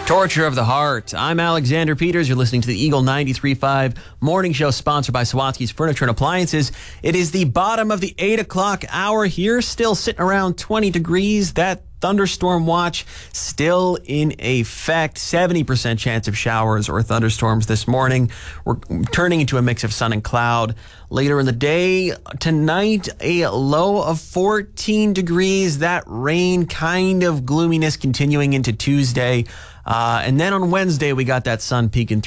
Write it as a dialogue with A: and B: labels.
A: Torture of the Heart. I'm Alexander Peters. You're listening to the Eagle 93.5 morning show sponsored by Sawatsky's Furniture and Appliances. It is the bottom of the 8 o'clock hour here, still sitting around 20 degrees. That thunderstorm watch still in effect. 70% chance of showers or thunderstorms this morning. We're turning into a mix of sun and cloud. Later in the day, tonight, a low of 14 degrees. That rain kind of gloominess continuing into Tuesday. And then on Wednesday, we got that sun peeking through.